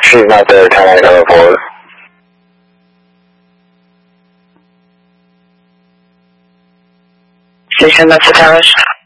She's not there, 10-804. Station, that's the towers.